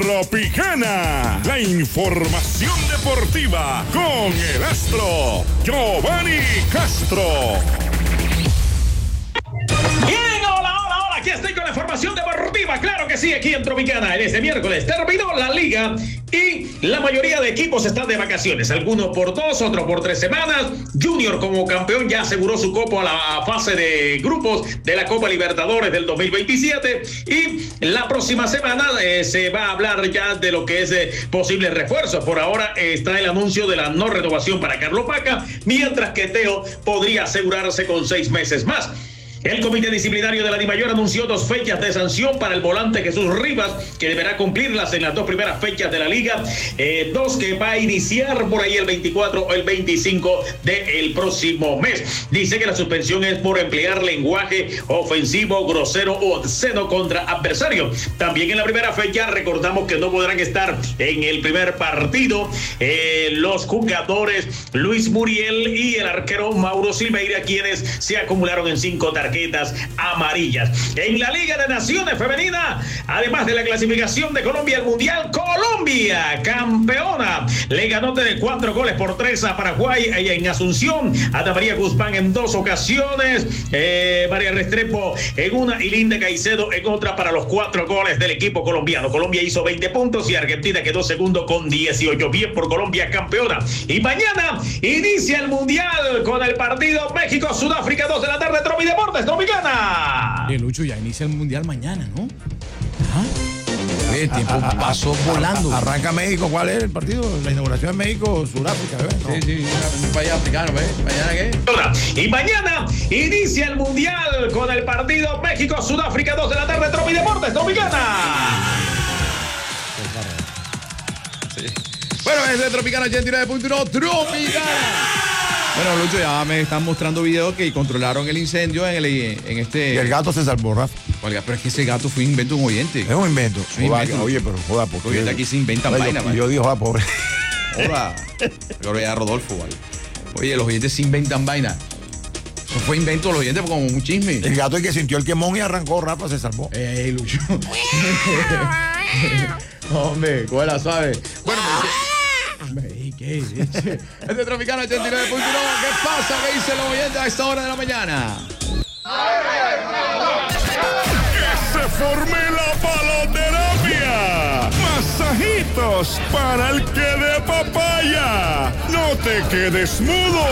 Tropicana, la información deportiva con el astro Giovanni Castro. Bien, hola, aquí estoy con la información deportiva, claro que sí, aquí en Tropicana. En este miércoles terminó la liga y la mayoría de equipos están de vacaciones, algunos por 2, otros por 3 semanas. Junior como campeón ya aseguró su copo a la fase de grupos de la Copa Libertadores del 2027 y la próxima semana se va a hablar ya de lo que es posibles refuerzos. Por ahora está el anuncio de la no renovación para Carlos Vaca, mientras que Teo podría asegurarse con 6 meses más. El Comité Disciplinario de la DIMAYOR anunció 2 fechas de sanción para el volante Jesús Rivas, que deberá cumplirlas en las 2 primeras fechas de la liga, 2 que va a iniciar por ahí el 24 o el 25 del próximo mes. Dice que la suspensión es por emplear lenguaje ofensivo, grosero o obsceno contra adversarios. También en la primera fecha recordamos que no podrán estar en el primer partido los jugadores Luis Muriel y el arquero Mauro Silveira, quienes se acumularon en 5 tarjetas amarillas. En la Liga de Naciones Femenina, además de la clasificación de Colombia al Mundial, Colombia, campeona, le ganó de 4-3 a Paraguay en Asunción. Ana María Guzmán en 2 ocasiones, María Restrepo en una y Linda Caicedo en otra para los 4 goles del equipo colombiano. Colombia hizo 20 puntos y Argentina quedó segundo con 18. Bien por Colombia, campeona. Y mañana inicia el Mundial con el partido México-Sudáfrica, 2 de la tarde, Tropi Deportes, Tropicana. Lucho, ya inicia el Mundial mañana, ¿no? El tiempo pasó volando. Arranca México. ¿Cuál es el partido? La inauguración de México, Sudáfrica, ¿ves? ¿No? Sí, un país africano, ¿ves? ¿Mañana qué? Y mañana inicia el Mundial con el partido México-Sudáfrica, 2 de la tarde, Tropi Deportes, Tropicana. Sí. Bueno, es de Tropicana 89.1, Tropicana. Bueno, Lucho, ya me están mostrando videos que controlaron el incendio en este... Y el gato se salvó, Rafa. Oiga, pero es que ese gato fue un invento de un oyente. Es un invento. Oye, pero joda, porque... Oye, aquí se inventan vainas, ¿vale? Yo digo, joda, pobre. Hola. Yo ya Rodolfo, ¿vale? Oye, los oyentes se inventan vainas. Eso fue invento de los oyentes como un chisme. El gato el que sintió el quemón y arrancó, Rafa, se salvó. Lucho. Hombre, cuela, suave. Bueno, ¿qué? Es de Tropicana 89.1. ¿Qué pasa? ¿Qué dice los oyentes a esta hora de la mañana? ¡Que se forme la paloterapia! ¡Masajitos para el que de papaya! ¡No te quedes mudo!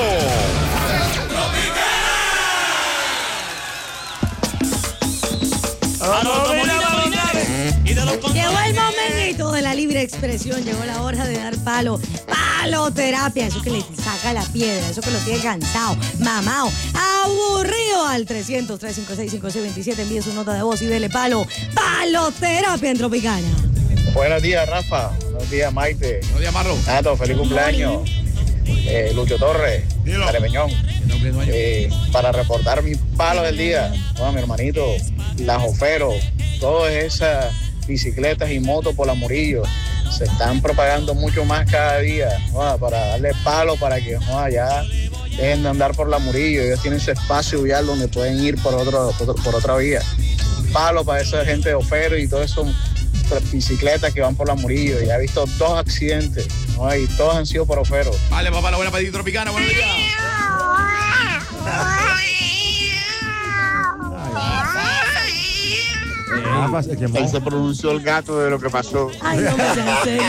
Llegó el momento de la libre expresión, llegó la hora de dar paloterapia, eso que le saca la piedra, eso que lo tiene cansado, mamado, aburrido. Al 300-356-5627 envíe su nota de voz y dele paloterapia en Tropicana. Buenos días, Rafa. Buenos días, Maite. Buenos días, Marlon. Nato, feliz cumpleaños. Lucho Torres, Carepeñón. Para reportar mi palo del día, mi hermanito, la Jofero, todas esas bicicletas y motos por la Murillo se están propagando mucho más cada día, para darle palo para que ya dejen de andar por la Murillo. Ellos tienen su espacio vial donde pueden ir por otra vía. Palo para esa gente de Ofero y todas esas bicicletas que van por la Murillo. Ya he visto 2 accidentes, y todos han sido por Ofero. Vale, papá, la buena para ti, Tropicana. Buenos días. Él se pronunció el gato de lo que pasó. Ay, no me en serio.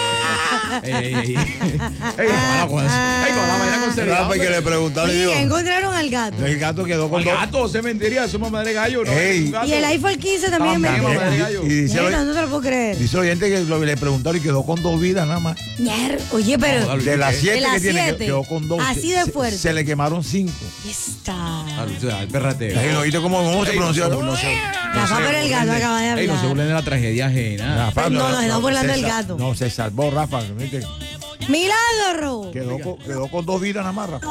Rafa, que le preguntaron. Sí, encontraron al gato. El gato quedó con El gato se mentiría, somos madre gallo, ¿no? Y el iPhone 15 también me y dice, no te lo puedo creer. Dice el oyente que le preguntaron y quedó con 2 vidas nada más. Oye, pero De las 7 que tiene, quedó con 2. Así de fuerte. Se le quemaron 5. Está. El perrateo. ¿No oíste cómo se pronunció? Rafa, pero el gato acaba de hablar. No se burlen de la tragedia ajena. Rafa, no burlando del gato. No, se salvó, Rafa. ¡Milagro! Quedó con 2 vidas nada más, Rafa.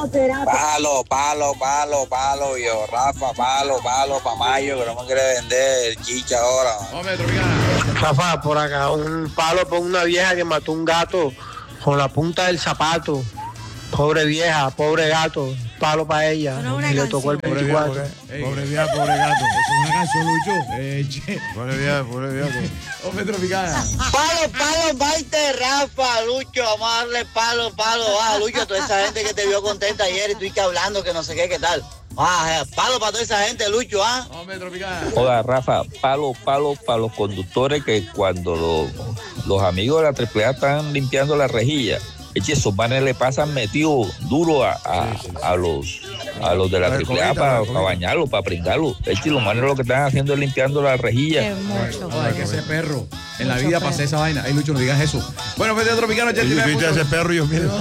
Palo, yo, Rafa, palo, pa' Mayo, que no me quiere vender el chicha ahora. Hombre, Tropicana. Rafa, por acá, un palo por una vieja que mató un gato con la punta del zapato. Pobre vieja, pobre gato. palo para ella. No, una y le canción. tocó el Pobre viejo, 24. pobre viejo, pobre gato. Eso es una canción, Lucho. Che. Pobre viejo, pobre viejo. Hombre Tropicana. Palo, Maite, Rafa, Lucho, vamos a darle palo, Lucho, toda esa gente que te vio contenta ayer y tú que hablando que no sé qué tal. Palo para toda esa gente, Lucho, Hombre Tropicana. Hola, Rafa, palo para los conductores que cuando los amigos de la AAA están limpiando la rejilla, esos manes le pasan metido duro a los de la AAA para bañarlos, para pringarlos. Los manes lo que están haciendo es limpiando la rejilla. Hay que ser perro. En la vida pasé esa vaina. Ay, Lucho, no digas eso. Bueno, Fede Tropicano, 89. Y ese perro y yo, mira.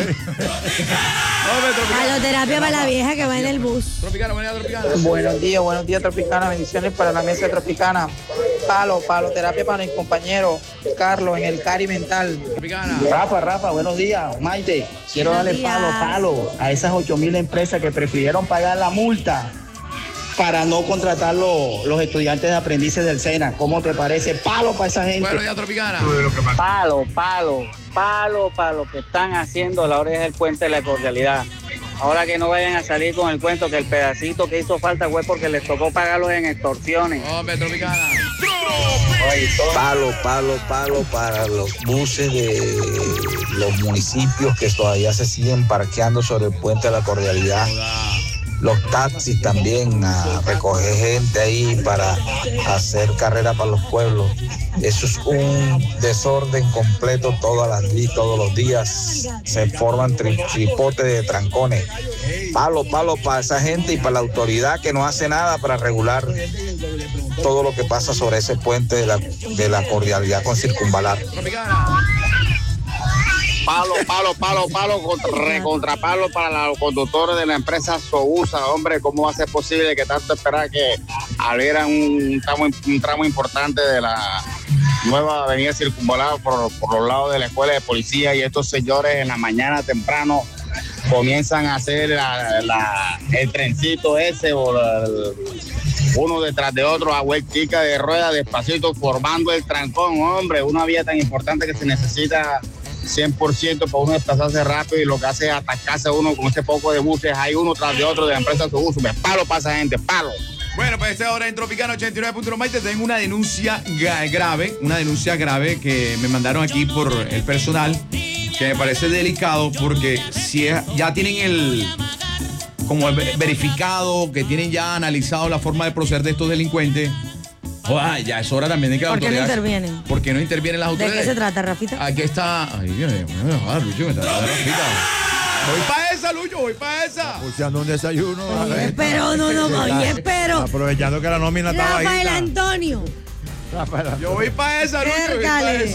Paloterapia para la vieja que va en el bus. Tropicano, Tropicana. Buenos días, Tropicana. Bendiciones para la mesa Tropicana. Paloterapia para mi compañero Carlos en el Cari Mental. Tropicana. Rafa, buenos días, Maite. Quiero darle palo a esas 8,000 empresas que prefirieron pagar la multa para no contratar los estudiantes de aprendices del SENA. ¿Cómo te parece? Palo para esa gente. Bueno, ya Tropicana. Palo para lo que están haciendo a la orilla del puente de la cordialidad. Ahora que no vayan a salir con el cuento que el pedacito que hizo falta fue porque les tocó pagarlos en extorsiones. Hombre Tropicana. Palo para los buses de los municipios que todavía se siguen parqueando sobre el puente de la cordialidad. Los taxis también a recoger gente ahí para hacer carrera para los pueblos. Eso es un desorden completo todos los días. Se forman tripotes de trancones. Palo para esa gente y para la autoridad que no hace nada para regular todo lo que pasa sobre ese puente de la cordialidad con Circunvalar. Contra palo para los conductores de la empresa Sousa. Hombre, ¿cómo va a ser posible que tanto esperar que abrieran un tramo importante de la nueva avenida Circunvalar por los lados de la escuela de policía, y estos señores en la mañana temprano comienzan a hacer el trencito ese uno detrás de otro a vueltica de rueda despacito formando el trancón? Hombre, una vía tan importante que se necesita 100% para uno desplazarse rápido, y lo que hace es atacarse a uno con este poco de buses, hay uno tras de otro de la empresa de uso. Palo para esa gente, palo. Bueno, pues esta hora en Tropicano 89.1 Maite, tengo una denuncia grave que me mandaron aquí por el personal, que me parece delicado porque si ya tienen como verificado, que tienen ya analizado la forma de proceder de estos delincuentes. Ya es hora también de que las autoridades... ¿Por qué no intervienen? ¿Por qué no intervienen las autoridades? ¿De qué se trata, Rafita? Aquí está... Ay, Dios mío, Lucho, me está dando Rafita. Voy para esa, Lucho, voy para esa. Escuchando un desayuno. Espero. Aprovechando que la nómina estaba ahí. Rafael Antonio. Yo voy para esa, Lucho. Cércale.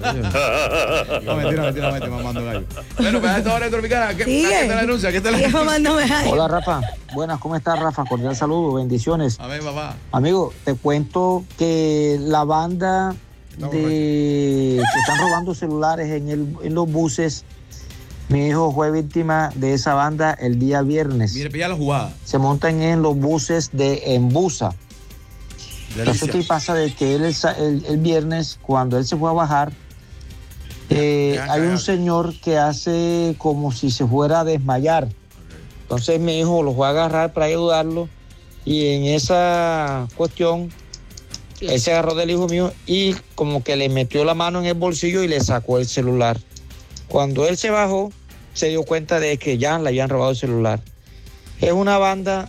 No, mentira, mamando gallo. Bueno, pues a esta hora de Tropicana, ¿qué te la denuncia? Hola, Rafa. Buenas, ¿cómo estás, Rafa? Cordial saludo, bendiciones. A ver, papá. Amigo, te cuento que la banda que están robando celulares en los buses, mi hijo fue víctima de esa banda el día viernes. Mire, pilla la jugada. Se montan en los buses de Embusa. Resulta y pasa de que él el viernes, cuando él se fue a bajar, hay un señor que hace como si se fuera a desmayar. Entonces mi hijo lo fue a agarrar para ayudarlo, y en esa cuestión él se agarró del hijo mío y como que le metió la mano en el bolsillo y le sacó el celular. Cuando él se bajó, se dio cuenta de que ya le habían robado el celular. Es una banda...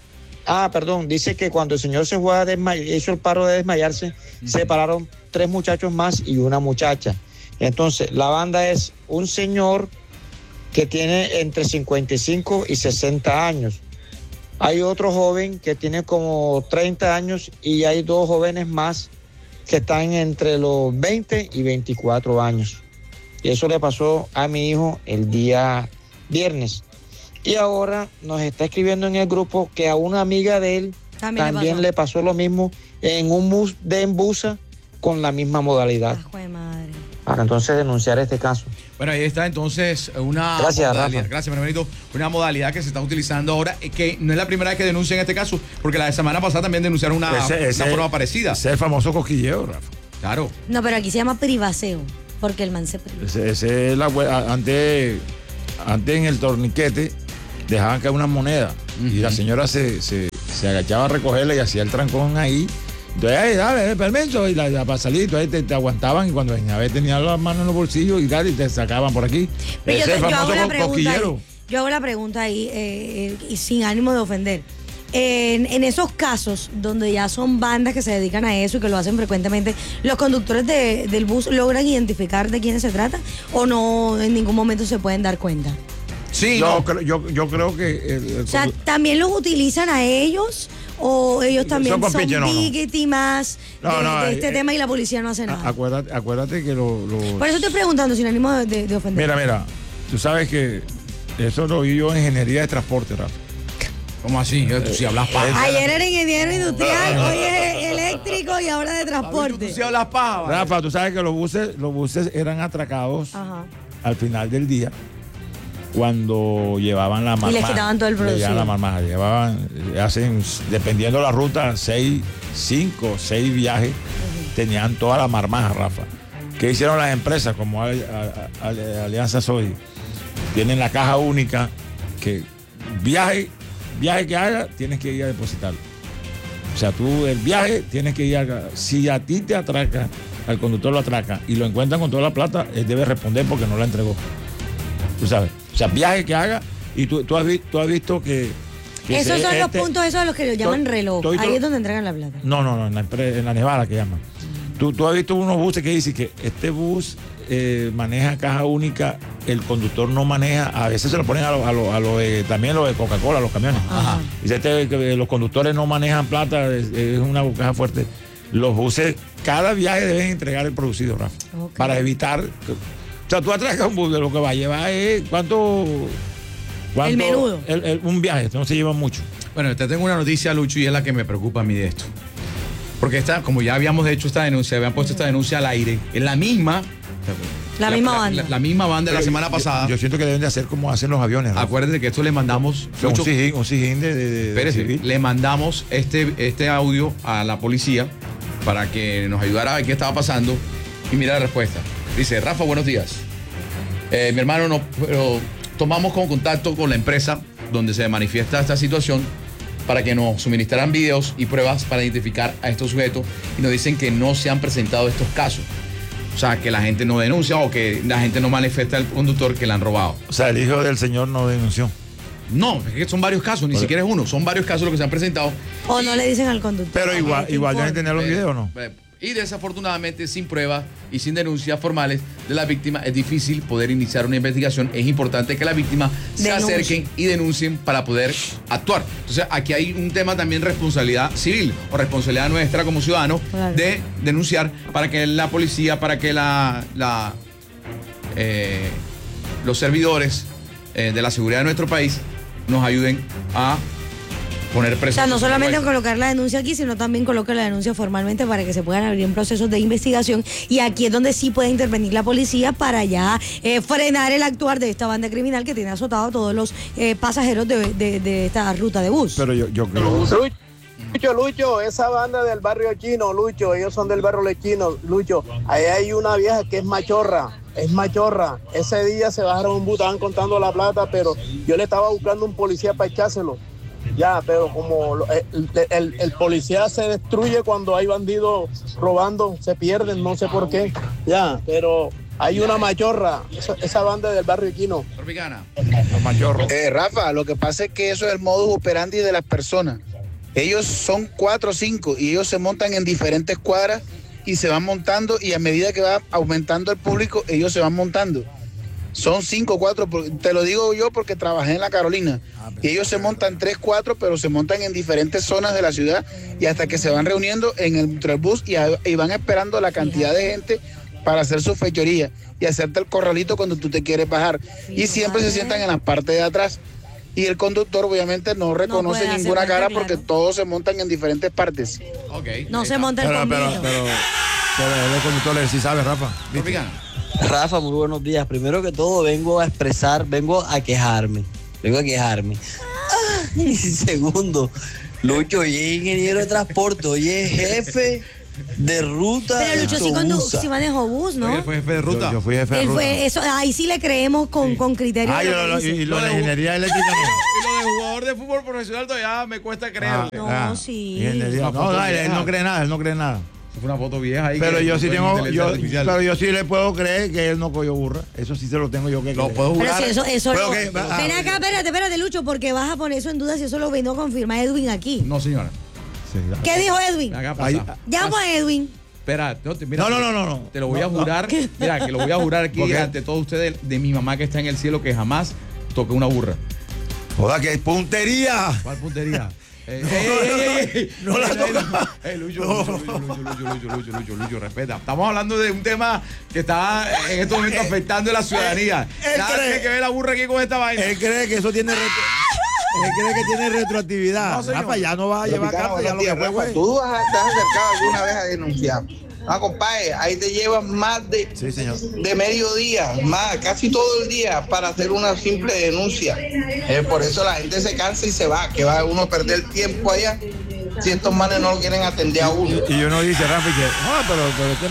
dice que cuando el señor se fue a desmayar, hizo el paro de desmayarse, se pararon 3 muchachos más y una muchacha. Entonces, la banda es un señor que tiene entre 55 y 60 años. Hay otro joven que tiene como 30 años y hay 2 jóvenes más que están entre los 20 y 24 años. Y eso le pasó a mi hijo el día viernes. Y ahora nos está escribiendo en el grupo que a una amiga de él también le pasó lo mismo en un bus de Embusa con la misma modalidad. Para entonces denunciar este caso. Bueno, ahí está entonces una modalidad. Gracias, mi hermanito. Una modalidad que se está utilizando ahora, que no es la primera vez que denuncian este caso, porque la semana pasada también denunciaron una forma parecida. Ese es el famoso cosquilleo, Rafa. Claro. No, pero aquí se llama privaseo, porque el man se priva. Ese es antes en el torniquete dejaban caer una moneda y la señora se agachaba a recogerla y hacía el trancón ahí. Entonces, ay, dale, permiso, y para salir, entonces te aguantaban y cuando a veces tenían las manos en los bolsillos y tal, y te sacaban por aquí. Pero Ese famoso cosquillero. Yo hago la pregunta ahí, y sin ánimo de ofender. En esos casos donde ya son bandas que se dedican a eso y que lo hacen frecuentemente, ¿los conductores del bus logran identificar de quiénes se trata o no en ningún momento se pueden dar cuenta? Sí, yo creo que... O sea, ¿también los utilizan a ellos o ellos también son víctimas de este tema y la policía no hace nada? Acuérdate que Por eso estoy preguntando sin ánimo de ofender. Mira, tú sabes que eso lo vi yo en ingeniería de transporte, Rafa. ¿Cómo así? Tú sí hablas paja. Ayer era ingeniero industrial, hoy es eléctrico y ahora de transporte. Tú sí hablas paja. Rafa, tú sabes que los buses eran atracados al final del día cuando llevaban la marmaja. Y les quitaban todo el producido. La marmaja. Hacen, dependiendo de la ruta, 5 o 6 viajes, tenían toda la marmaja, Rafa. ¿Qué hicieron las empresas como Alianza Soy? Tienen la caja única que viaje que haga, tienes que ir a depositarlo. O sea, tú el viaje tienes que ir si a ti te atraca, al conductor lo atraca y lo encuentran con toda la plata, él debe responder porque no la entregó. Tú sabes. O sea, viaje que haga y tú has visto que esos son los puntos esos a los que lo llaman reloj. Ahí es donde entregan la plata. No, en la Nevada que llaman. Tú has visto unos buses que dicen que este bus maneja caja única, el conductor no maneja, a veces se lo ponen también los de Coca-Cola, los camiones. Dice que los conductores no manejan plata, es una caja fuerte. Los buses, cada viaje deben entregar el producido, Rafa, para evitar... O sea, tú atracas un bus, lo que va a llevar es ¿cuánto? El menudo. Un viaje, no se lleva mucho. Bueno, te tengo una noticia, Lucho, y es la que me preocupa a mí de esto. Porque como ya habíamos hecho esta denuncia, habían puesto esta denuncia al aire, es la misma banda. La misma banda de la semana pasada. Yo siento que deben de hacer como hacen los aviones, ¿no? Acuérdense que esto le mandamos... un sijín de le mandamos este audio a la policía para que nos ayudara a ver qué estaba pasando. Y mira la respuesta. Dice, Rafa, buenos días. Mi hermano, pero tomamos como contacto con la empresa donde se manifiesta esta situación para que nos suministraran videos y pruebas para identificar a estos sujetos y nos dicen que no se han presentado estos casos. O sea, que la gente no denuncia o que la gente no manifiesta al conductor que le han robado. O sea, el hijo del señor no denunció. No, es que son varios casos, ni siquiera es uno, son varios casos los que se han presentado. O no le dicen al conductor. Pero igual deben tener los videos, ¿no? Y desafortunadamente, sin pruebas y sin denuncias formales de la víctima, es difícil poder iniciar una investigación. Es importante que la víctima se acerquen y denuncien para poder actuar. Entonces, aquí hay un tema también de responsabilidad civil o responsabilidad nuestra como ciudadanos de denunciar para que la policía, para que los servidores de la seguridad de nuestro país nos ayuden a poner preso. O sea, no solamente colocar la denuncia aquí, sino también colocar la denuncia formalmente para que se puedan abrir procesos de investigación. Y aquí es donde sí puede intervenir la policía para ya frenar el actuar de esta banda criminal que tiene azotado a todos los pasajeros de esta ruta de bus. Pero yo creo... Lucho, esa banda del barrio chino, Lucho, ellos son del barrio chino, Lucho. Ahí hay una vieja que es machorra. Ese día se bajaron un bus, estaban contando la plata, pero yo le estaba buscando un policía para echárselo. Ya, pero como el policía se destruye cuando hay bandidos robando, se pierden, no sé por qué. Ya, pero hay una machorra, esa banda del barrio Quino. Los machorros. Rafa, lo que pasa es que eso es el modus operandi de las personas. Ellos son 4 o 5 y ellos se montan en diferentes cuadras y se van montando y a medida que va aumentando el público, ellos se van montando. Son 5 o 4, te lo digo yo porque trabajé en la Carolina. Y ellos se montan 3, 4, pero se montan en diferentes zonas de la ciudad y hasta que se van reuniendo en el bus y van esperando la cantidad de gente para hacer su fechoría y hacerte el corralito cuando tú te quieres bajar. Y siempre se sientan en la parte de atrás. Y el conductor obviamente no reconoce ninguna cara porque todos se montan en diferentes partes. No se monta el conmigo. Pero el conductor sí sabe, Rafa. Rafa, muy buenos días. Primero que todo vengo a quejarme. Y segundo, Lucho, hoy es ingeniero de transporte, hoy es jefe de ruta. Pero Lucho sí manejó bus, ¿no? Él fue jefe de ruta. Yo fui jefe de ruta. Ahí sí le creemos con criterio. Y lo de ingeniería eléctrica no. Y lo de jugador de fútbol profesional todavía me cuesta creerle. No, sí. Ingeniería. No, él no cree nada, Fue una foto vieja ahí. Pero yo sí pero yo sí le puedo creer que él no cogió burra. Eso sí se lo tengo yo que creer. Lo puedo jurar. Pero si eso no. Ven acá, espérate, Lucho, porque vas a poner eso en duda si eso lo vino a confirmar Edwin aquí. No, señora. Sí, ¿Qué dijo Edwin? Llamo a Edwin. Espera, mira, no. Te lo voy a jurar. Mira, que lo voy a jurar aquí ante todos ustedes de mi mamá que está en el cielo que jamás toqué una burra. Joda, que puntería. ¿Cuál puntería? No la toca. Lucho, respeta. Estamos hablando de un tema que está en estos momentos afectando a la ciudadanía. Nada tiene que ver la burra aquí con esta vaina. Él cree que eso tiene retroactividad. No, señor. Rafa, ya no va a llevar carta, ya lo que fue. ¿Tú te has acercado alguna vez a denunciar? Compadre, ahí te llevan más de medio día, más, casi todo el día para hacer una simple denuncia. Por eso la gente se cansa y se va, que va uno a perder tiempo allá si estos manes no lo quieren atender a uno. Y uno dice, Rafa, pero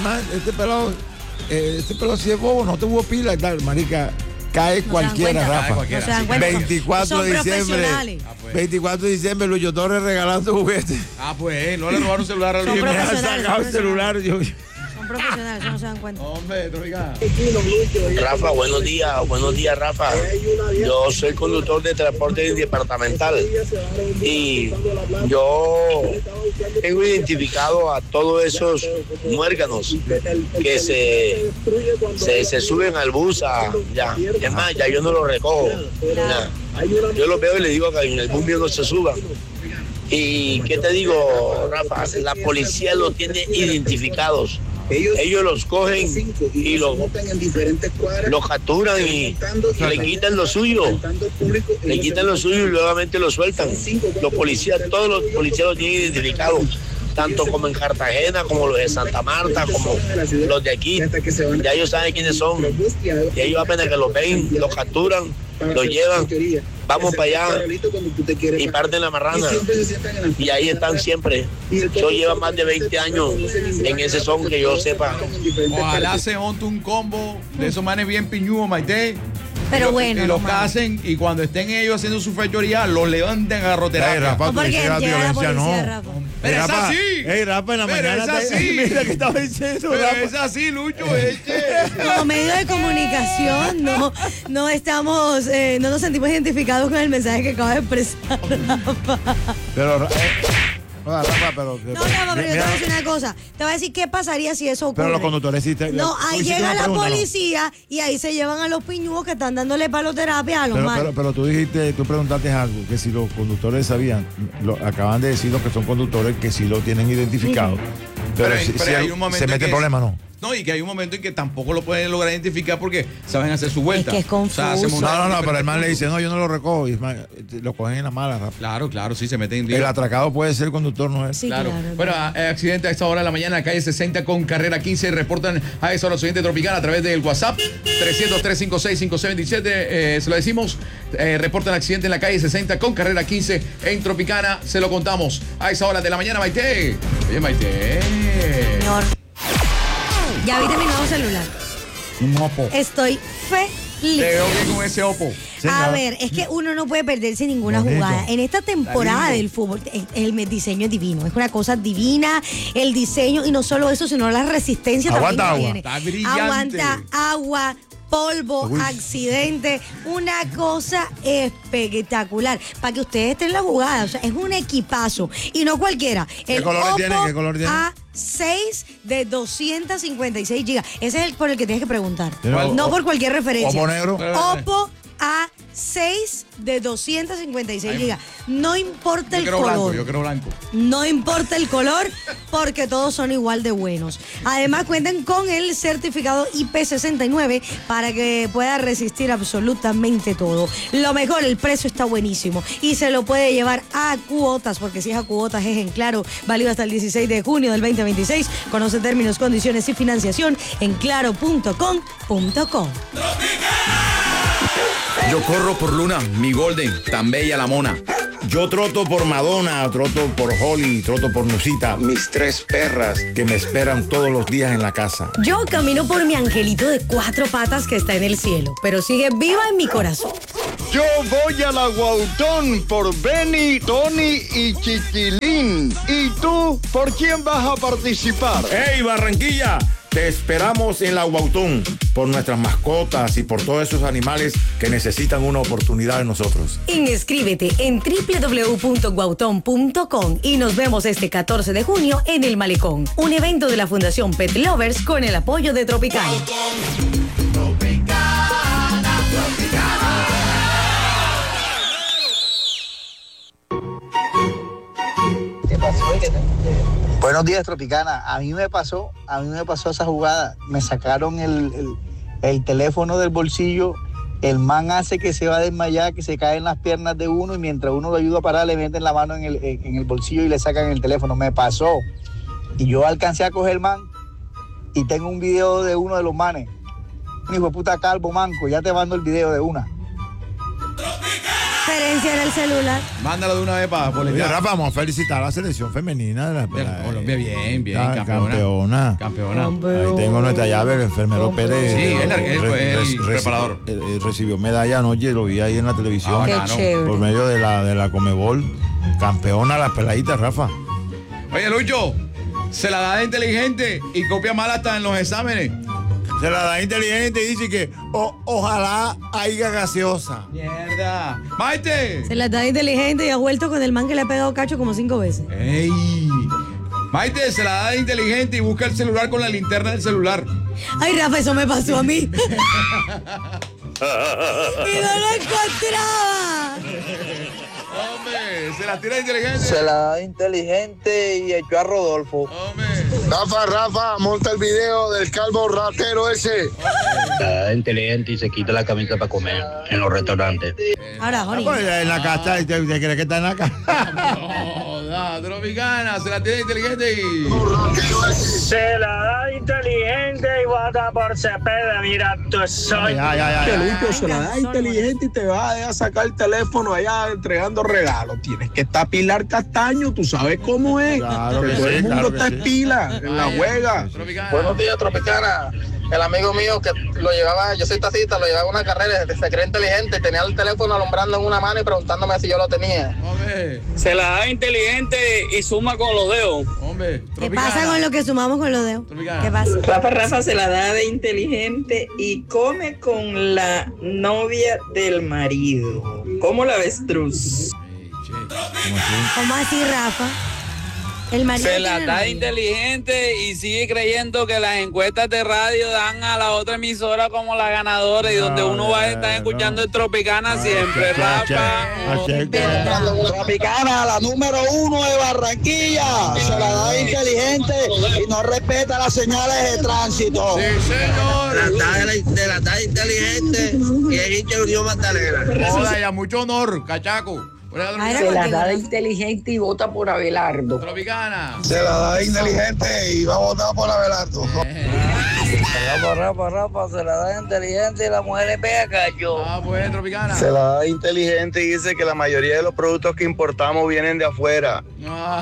este pelado si es bobo, no tuvo pila y tal, marica. Cae cualquiera, Rafa. 24 de diciembre. 24 de diciembre, Lucho Torres regalando juguetes. Pues no le robaron celular a Lucho. Me ha sacado el celular. Son profesionales, no se dan cuenta. Hombre, Rafa, buenos días, Rafa. Yo soy conductor de transporte departamental y yo tengo identificado a todos esos muérganos que se suben al bus es más, ya yo no los recojo. Yo los veo y les digo que en el bus mío no se suban. ¿Y qué te digo, Rafa? La policía los tiene identificados. Ellos los cogen y los capturan y le quitan lo suyo. Le quitan lo suyo y nuevamente lo sueltan. Los policías, todos los policías los tienen identificados. Tanto como en Cartagena, como los de Santa Marta, como los de aquí. Ya ellos saben quiénes son. Y ellos apenas que los ven, los capturan, los llevan. Vamos para allá y parten la marrana. Y ahí están siempre. Yo llevo más de 20 años en ese son que yo sepa. Ojalá se monte un combo de esos manes bien piñudos, Maite. Pero bueno. Y los casen y cuando estén ellos haciendo su fechoría, los levanten a garroterapia. No, porque llega la policía, Rafa. Pero es así. Rafa, en la mañana. Es así. Mira que estaba diciendo. Pero es así, Lucho. Como medio de comunicación, no estamos, no nos sentimos identificados con el mensaje que acaba de expresar Rafa. Pero Rafa, pero yo te voy a decir una cosa. Te voy a decir qué pasaría si eso ocurre. Pero los conductores sí ahí llega la policía y ahí se llevan a los piñudos que están dándole paloterapia a los malos. Pero tú preguntaste algo, que si los conductores sabían, acaban de decir los que son conductores que sí lo tienen identificado. Pero si hay un momento se mete problema, ¿no. No, y que hay un momento en que tampoco lo pueden lograr identificar porque saben hacer su vuelta. Es que es confuso. No, pero el man le dice, no, yo no lo recojo. Y lo cogen en la mala, Rafa. Claro, sí, se meten en lío. El atracado puede ser el conductor, no es. Sí, claro. Bueno, accidente a esta hora de la mañana, calle 60 con carrera 15. Reportan a esa hora los oyentes Tropicana a través del WhatsApp 300-356-5627. Se lo decimos. Reportan accidente en la calle 60 con carrera 15 en Tropicana. Se lo contamos a esa hora de la mañana, Maite. Oye, Maite. Señor. Ya vi mi nuevo celular. Un Oppo. Estoy feliz. Te veo bien con ese Oppo. A ver, es que uno no puede perderse ninguna jugada. En esta temporada del fútbol, el diseño es divino. Es una cosa divina, el diseño, y no solo eso, sino la resistencia Aguanta también agua. Está brillante. Aguanta agua, polvo, accidente, una cosa espectacular. Para que ustedes estén en la jugada, o sea, es un equipazo. Y no cualquiera. ¿Qué color tiene? A6 de 256 gigas. Ese es el por el que tienes que preguntar. Pero, no por cualquier referencia. Oppo negro. Oppo A6 de 256 gigas. No importa el color. Yo creo blanco. No importa el color, porque todos son igual de buenos. Además, cuentan con el certificado IP69 para que pueda resistir absolutamente todo. Lo mejor, el precio está buenísimo y se lo puede llevar a cuotas, porque si es a cuotas es en Claro, válido hasta el 16 de junio del 2026. Conoce términos, condiciones y financiación en claro.com.co. Yo corro por Luna, mi Golden, tan bella la mona. Yo troto por Madonna, troto por Holly, troto por Nusita, mis 3 perras que me esperan todos los días en la casa. Yo camino por mi angelito de 4 patas que está en el cielo, pero sigue viva en mi corazón. Yo voy a la Guautón por Benny, Tony y Chiquilín. ¿Y tú por quién vas a participar? ¡Hey, Barranquilla! Te esperamos en la Guautón por nuestras mascotas y por todos esos animales que necesitan una oportunidad de nosotros. Inscríbete en www.guauton.com y nos vemos este 14 de junio en El Malecón, un evento de la Fundación Pet Lovers con el apoyo de Tropicana. Buenos días, Tropicana. A mí me pasó esa jugada. Me sacaron el teléfono del bolsillo. El man hace que se va a desmayar, que se cae en las piernas de uno y mientras uno lo ayuda a parar, le meten la mano en el bolsillo y le sacan el teléfono. Me pasó. Y yo alcancé a coger el man y tengo un video de uno de los manes. Un hijo de puta calvo manco. Ya te mando el video de una. Referencia en el celular. Mándalo de una vez para Oye, Rafa, vamos a felicitar a la selección femenina de Colombia. Bien, campeona. Ahí tengo nuestra llave, el enfermero Pérez. Sí, el preparador. Recibió medalla anoche, lo vi ahí en la televisión. Qué chévere. Por medio de la Comebol. Campeona las peladitas, Rafa. Oye, Lucho, se la da de inteligente y copia mal hasta en los exámenes. Se la da inteligente y dice que ojalá haya gaseosa. Mierda. Maite. Se la da inteligente y ha vuelto con el man que le ha pegado cacho como 5 veces. ¡Ey! Maite, se la da de inteligente y busca el celular con la linterna del celular. Ay, Rafa, eso me pasó a mí. Y no lo encontraba. Hombre, se la tira de inteligente. Se la da de inteligente y echó a Rodolfo. Hombre. Rafa, monta el video del calvo ratero ese. Se la da de inteligente y se quita la camisa para comer en los restaurantes. Ahora, Joni. Pues en la casa, ¿te crees que está en la casa? No, Tropicana, se la tira de inteligente y... Se la da de inteligente y vota por Cepeda, mira, tú soy. Que Lucho se la da inteligente y te va a dejar sacar el teléfono allá entregando regalos. Tienes que estar Pilar Castaño, tú sabes cómo es. Claro que todo sí, el mundo claro que está sí. en pila, en la juega. Buenos días, Tropicana. El amigo mío que lo llevaba, yo soy taxista, lo llevaba a una carrera, se cree inteligente, tenía el teléfono alumbrando en una mano y preguntándome si yo lo tenía. Hombre. Se la da inteligente y suma con los dedos. Hombre. ¿Qué pasa con lo que sumamos con los dedos? ¿Qué pasa? Rafa se la da de inteligente y come con la novia del marido. ¿Cómo la avestruz? ¿Cómo así, Rafa? El marido Se la tiene da novia. inteligente y sigue creyendo que las encuestas de radio dan a la otra emisora como la ganadora y donde uno va a estar escuchando el Tropicana siempre, Rafa. Tropicana, la número 1 de Barranquilla. Se la da inteligente y no respeta las señales de tránsito. Sí, señor. Se la da de inteligente y es hincha de Unión Magdalena. Hola, y a mucho honor, cachaco. Se la da de inteligente y vota por Abelardo. Tropicana. Se la da inteligente y va a votar por Abelardo. Rafa, se la da de inteligente y la mujer le pega cacho. Ah, pues, Tropicana. Se la da inteligente y dice que la mayoría de los productos que importamos vienen de afuera. Ah.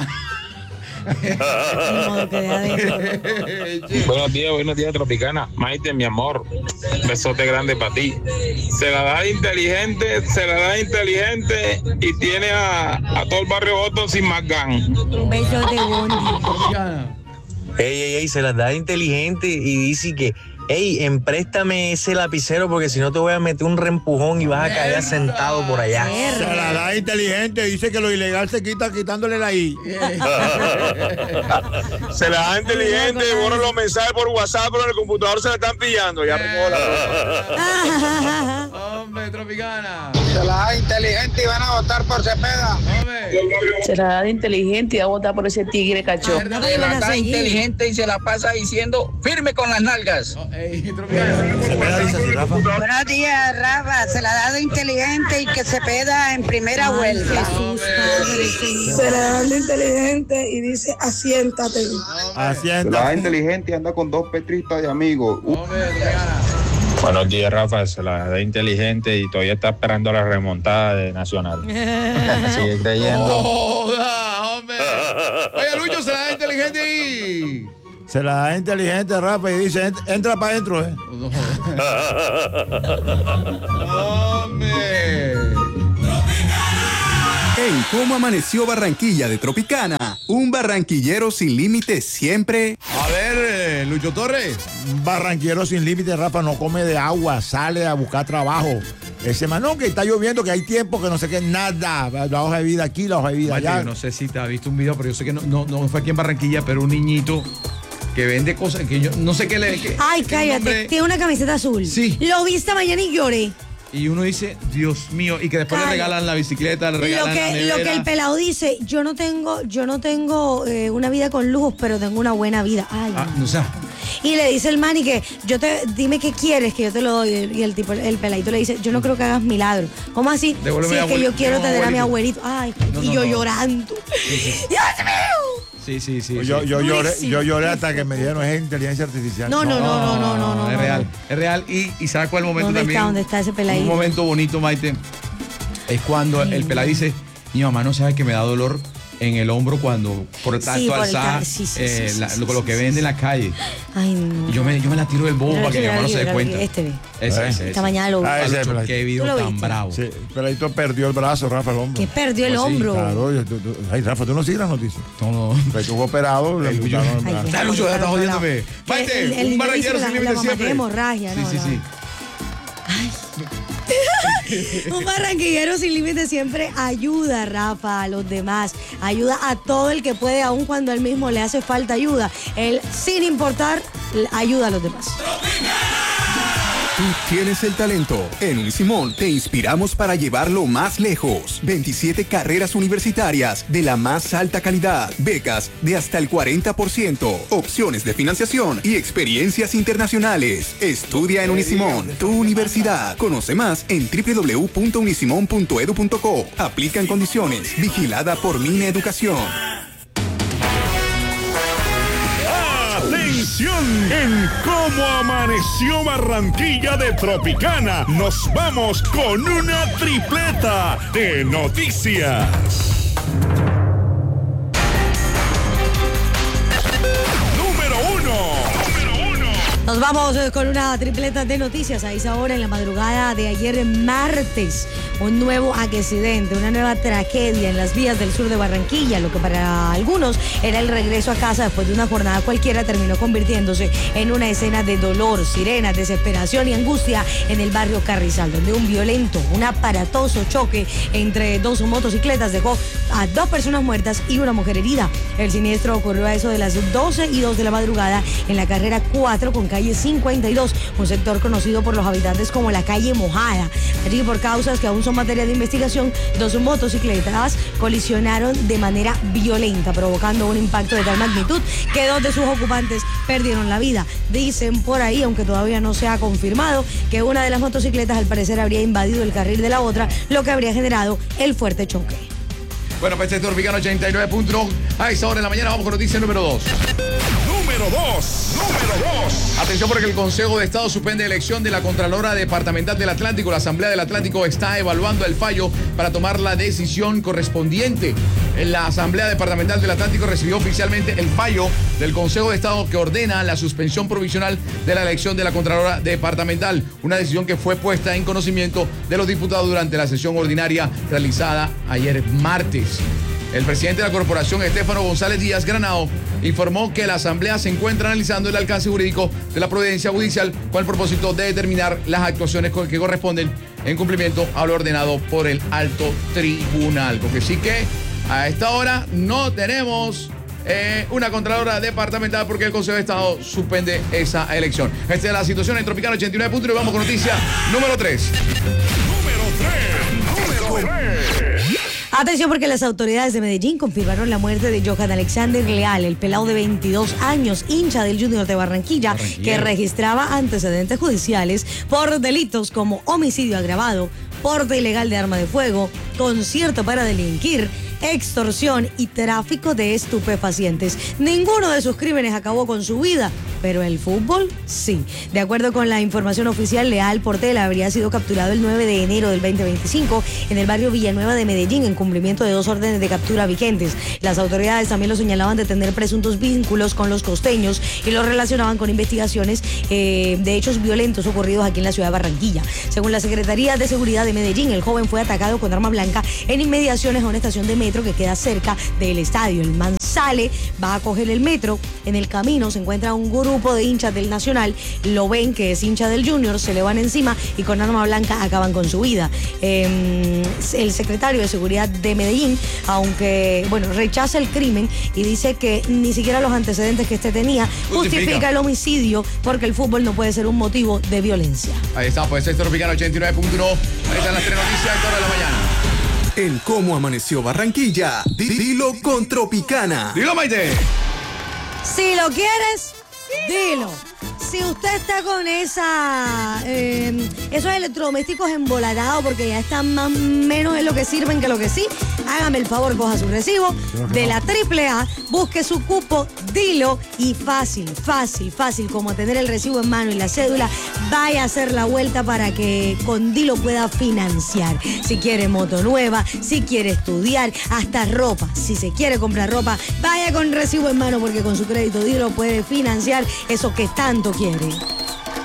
Buenos días, Tropicana. Maite, mi amor, besote grande para ti. Se la da inteligente y tiene a todo el barrio Boston sin más gan. Un beso de Bondi. Ey, se la da inteligente y dice que, empréstame ese lapicero porque si no te voy a meter un reempujón y vas a caer sentado por allá. Se la da inteligente, dice que lo ilegal se quita quitándole la I. Se la da inteligente y borra los mensajes por WhatsApp, pero en el computador se la están pillando. Ya recojo la Hombre, Tropicana. Se la da inteligente y van a votar por Cepeda. Se la da de inteligente y va a votar por ese tigre cacho. No me van a seguir. Inteligente y se la pasa diciendo firme con las nalgas. Buenos días, Rafa. Se la da de inteligente y que se peda en primera vuelta. Se la da de inteligente y dice asiéntate. Se la da inteligente y anda con 2 petritas de amigos. Buenos días, Rafa. Se la da inteligente y todavía está esperando la remontada de Nacional. Sigue creyendo. ¡Joda, hombre! Oye, Lucho, se la da inteligente y... Se la da inteligente, Rafa, y dice, entra para adentro, ¡Hombre! En Cómo Amaneció Barranquilla de Tropicana, un barranquillero sin límites siempre. A ver, Lucho Torres. Barranquillero sin límites, Rafa, no come de agua, sale a buscar trabajo. Ese manón que está lloviendo, que hay tiempo, que no sé qué, nada. La hoja de vida aquí, la hoja de vida allá. Yo no sé si te has visto un video, pero yo sé que no fue aquí en Barranquilla, pero un niñito que vende cosas que yo no sé qué le... Ay, cállate, tiene una camiseta azul. Sí. Lo vi esta mañana y lloré. Y uno dice, Dios mío, y que después le regalan la bicicleta, le regalan la nevera. Lo que el pelado dice, yo no tengo una vida con lujos, pero tengo una buena vida. Ay, o sea. Y le dice el man y que dime qué quieres, que yo te lo doy. Y el peladito le dice, yo no creo que hagas milagro. ¿Cómo así? Devuélveme si es que yo quiero tener a mi abuelito. Ay, yo llorando. Sí. ¡Dios mío! Sí. Yo lloré hasta que me dijeron es inteligencia artificial. No. Es real. Y ¿sabes cuál momento también? ¿Dónde está ese peladito? Un momento bonito, Maite, es cuando el pelado dice, mi mamá no sabe que me da dolor en el hombro cuando por tanto alzar lo que vende en la calle. Ay, no. Y yo me la tiro del bobo para que mi mamá no se dé cuenta. Ese. Esta mañana lo vi. Qué video tan bravo. Sí, el peladito perdió el brazo, Rafa, el hombro. ¿Qué perdió el hombro? Claro. Ay, Rafa, ¿tú no sigues las noticias? No. Estuvo operado. Está Lucho, está jodiéndome. Maite, un barranquillero sin límites siempre. Hemorragia, sí. Ay. Un barranquillero sin límites siempre ayuda, Rafa, a los demás. Ayuda a todo el que puede, aun cuando a él mismo le hace falta ayuda. Él, sin importar, ayuda a los demás. Tú tienes el talento. En Unisimón te inspiramos para llevarlo más lejos. 27 carreras universitarias de la más alta calidad. Becas de hasta el 40%. Opciones de financiación y experiencias internacionales. Estudia en Unisimón, tu universidad. Conoce más en www.unisimon.edu.co. Aplican condiciones. Vigilada por Mine Educación. Atención, en Cómo Amaneció Barranquilla de Tropicana, nos vamos con una tripleta de noticias. Número uno. Nos vamos con una tripleta de noticias. A esa hora, en la madrugada de ayer martes, un nuevo accidente, una nueva tragedia en las vías del sur de Barranquilla. Lo que para algunos era el regreso a casa después de una jornada cualquiera terminó convirtiéndose en una escena de dolor, sirenas, desesperación y angustia en el barrio Carrizal, donde un aparatoso choque entre dos motocicletas dejó a 2 personas muertas y una mujer herida. El siniestro ocurrió a eso de las 12:02 de la madrugada en la carrera 4 con calle 52, un sector conocido por los habitantes como la calle mojada. Allí, por causas que aún son materia de investigación, 2 motocicletas colisionaron de manera violenta, provocando un impacto de tal magnitud que 2 de sus ocupantes perdieron la vida. Dicen por ahí, aunque todavía no se ha confirmado, que una de las motocicletas al parecer habría invadido el carril de la otra, lo que habría generado el fuerte choque. Bueno, pues este Tropicana 89.1. A esa hora de la mañana vamos con noticia número 2. Número 2. Atención, porque el Consejo de Estado suspende elección de la Contralora Departamental del Atlántico. La Asamblea del Atlántico está evaluando el fallo para tomar la decisión correspondiente. La Asamblea Departamental del Atlántico recibió oficialmente el fallo del Consejo de Estado que ordena la suspensión provisional de la elección de la Contralora Departamental. Una decisión que fue puesta en conocimiento de los diputados durante la sesión ordinaria realizada ayer martes. El presidente de la corporación, Estefano González Díaz Granado, informó que la Asamblea se encuentra analizando el alcance jurídico de la providencia judicial con el propósito de determinar las actuaciones que corresponden en cumplimiento a lo ordenado por el alto tribunal. Porque sí que a esta hora no tenemos una Contralora Departamental porque el Consejo de Estado suspende esa elección. Esta es la situación en Tropicana 89.1 y vamos con noticia número 3. Atención, porque las autoridades de Medellín confirmaron la muerte de Johan Alexander Leal, el pelado de 22 años, hincha del Junior de Barranquilla, que registraba antecedentes judiciales por delitos como homicidio agravado, porte ilegal de arma de fuego, concierto para delinquir, extorsión y tráfico de estupefacientes. Ninguno de sus crímenes acabó con su vida. pero el fútbol sí. De acuerdo con la información oficial, Leal Portela habría sido capturado el 9 de enero del 2025 en el barrio Villanueva de Medellín en cumplimiento de 2 órdenes de captura vigentes. Las autoridades también lo señalaban de tener presuntos vínculos con los costeños y lo relacionaban con investigaciones de hechos violentos ocurridos aquí en la ciudad de Barranquilla. Según la Secretaría de Seguridad de Medellín, el joven fue atacado con arma blanca en inmediaciones a una estación de metro que queda cerca del estadio. El man sale, va a coger el metro, en el camino se encuentra un grupo de hinchas del Nacional, lo ven que es hincha del Junior, se le van encima y con arma blanca acaban con su vida. El secretario de Seguridad de Medellín, aunque, rechaza el crimen y dice que ni siquiera los antecedentes que este tenía justifica el homicidio porque el fútbol no puede ser un motivo de violencia. Ahí está, pues es Tropicana 89.1. Ahí están las 3 noticias de toda la mañana. En Cómo Amaneció Barranquilla, dilo con Tropicana. Dilo, Maite. Si lo quieres, dilo. Si usted está con esos electrodomésticos embolatados porque ya están más o menos en lo que sirven que lo que sí, hágame el favor, coja su recibo de la AAA, busque su cupo, dilo y fácil, como tener el recibo en mano y la cédula, vaya a hacer la vuelta para que con Dilo pueda financiar. Si quiere moto nueva, si quiere estudiar, hasta ropa. Si se quiere comprar ropa, vaya con recibo en mano porque con su crédito Dilo puede financiar eso que tanto quiere.